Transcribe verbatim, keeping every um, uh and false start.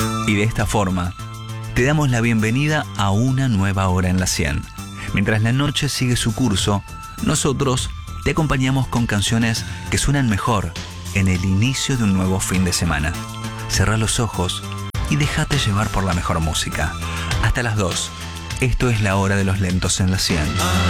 Y de esta forma, te damos la bienvenida a una nueva hora en la cien. Mientras la noche sigue su curso, nosotros te acompañamos con canciones que suenan mejor en el inicio de un nuevo fin de semana. Cerrá los ojos y déjate llevar por la mejor música. Hasta las dos. Esto es la hora de los lentos en la cien.